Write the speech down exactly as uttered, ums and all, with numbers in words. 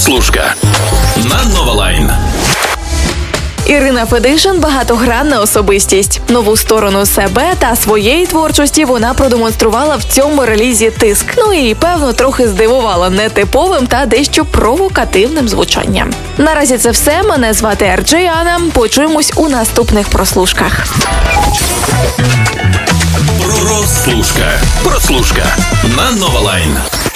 Прослушка на Нова Лайн. Ірина Федишин – багатогранна особистість. Нову сторону себе та своєї творчості вона продемонструвала в цьому релізі «Тиск». Ну і, певно, трохи здивувала нетиповим та дещо провокативним звучанням. Наразі це все. Мене звати Ар Джей Анна. Почуємось у наступних прослушках. Прослушка. Прослушка на Нова Лайн.